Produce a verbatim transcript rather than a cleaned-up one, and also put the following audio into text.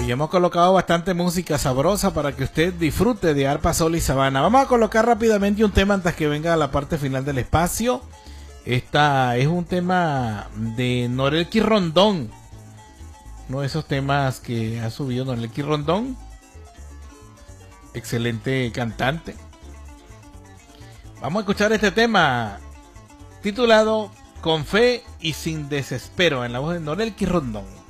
Hoy hemos colocado bastante música sabrosa para que usted disfrute de Arpa, Sol y Sabana. Vamos a colocar rápidamente un tema antes que venga a la parte final del espacio. Esta es un tema de Norelki Rondón. Uno de esos temas que ha subido Norelki Rondón. Excelente cantante. Vamos a escuchar este tema titulado Con Fe y Sin Desespero, en la voz de Norelki Rondón.